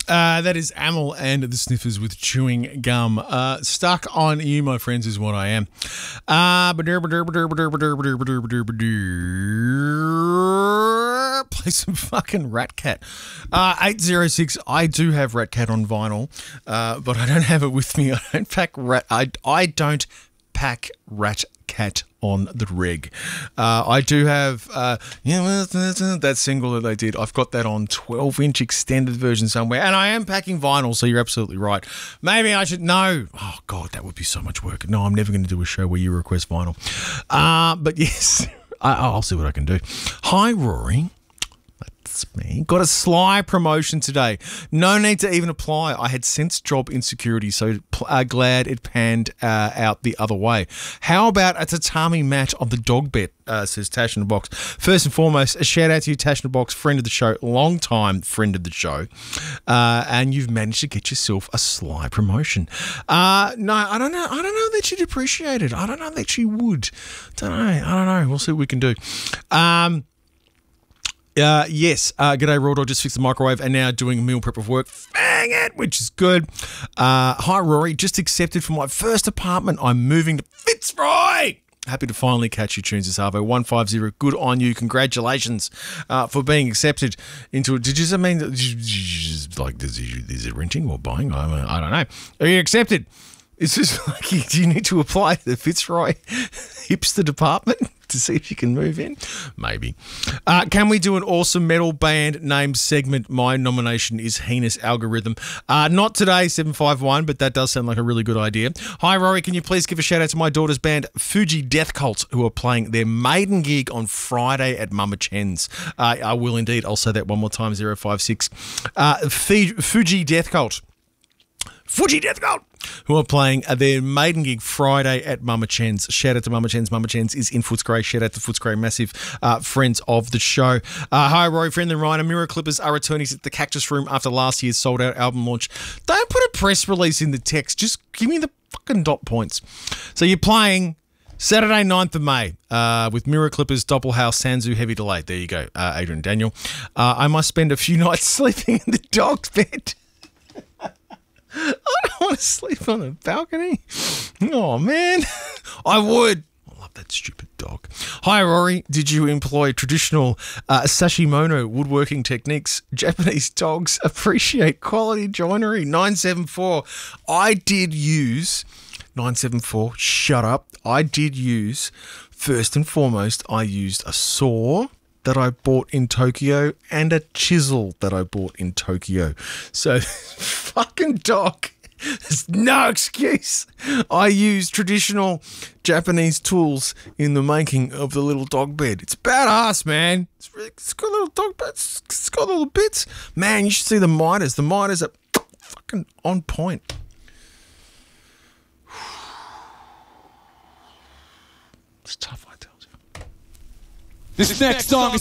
That is Amel and the Sniffers with Chewing Gum. Stuck on you, my friends, is what I am. Play some fucking Rat Cat. 806, I do have Rat Cat on vinyl, but I don't have it with me. I don't pack Rat Cat on the reg. I do have that single that they did. I've got that on 12-inch extended version somewhere, and I am packing vinyl, so you're absolutely right. Maybe I should know. Oh, God, that would be so much work. No, I'm never going to do a show where you request vinyl. But yes, I'll see what I can do. Hi, Rory. That's me. Got a Sly promotion today. No need to even apply. I had sense job insecurity, so glad it panned out the other way. How about a tatami mat on the dog bet, says Tash in the Box. First and foremost, a shout out to you, Tash in the Box, friend of the show, long time friend of the show. And you've managed to get yourself a Sly promotion. No, I don't know. I don't know that she'd appreciate it. I don't know that she would. I don't know. We'll see what we can do. Yes, g'day Raw Dog, just fixed the microwave and now doing a meal prep of work. Bang it, which is good. Hi Rory, just accepted for my first apartment. I'm moving to Fitzroy. Happy to finally catch your tunes this Arvo. 150, good on you. Congratulations for being accepted into it. Did you mean, like, is it renting or buying? I don't know. Are you accepted? It's just like, do you need to apply to the Fitzroy hipster department to see if you can move in? Maybe. Can we do an awesome metal band name segment? My nomination is Heinous Algorithm. Not today, 751, but that does sound like a really good idea. Hi, Rory. Can you please give a shout out to my daughter's band, Fuji Death Cult, who are playing their maiden gig on Friday at Mama Chen's? I will indeed. I'll say that one more time, 056. Fuji Death Cult. Fuji Death Cult, who are playing their maiden gig Friday at Mama Chen's. Shout out to Mama Chen's. Mama Chen's is in Footscray. Shout out to Footscray, massive friends of the show. Hi, Rory, friend and Ryan. Mirror Clippers are returning to the Cactus Room after last year's sold-out album launch. Don't put a press release in the text. Just give me the fucking dot points. So you're playing Saturday, 9th of May with Mirror Clippers, Doppelhouse, Sanzu, Heavy Delay. There you go, Adrian Daniel. I must spend a few nights sleeping in the dog's bed. I don't want to sleep on a balcony. Oh, man. I would. I love that stupid dog. Hi, Rory. Did you employ traditional sashimono woodworking techniques? Japanese dogs appreciate quality joinery. 974. I did use... 974, shut up. I did use, first and foremost, I used a saw that I bought in Tokyo and a chisel that I bought in Tokyo. So, fucking dog, there's no excuse. I use traditional Japanese tools in the making of the little dog bed. It's badass, man. It's got little dog beds. It's got little bits. Man, you should see the miters. The miters are fucking on point. It's tough, I tell you. This next song is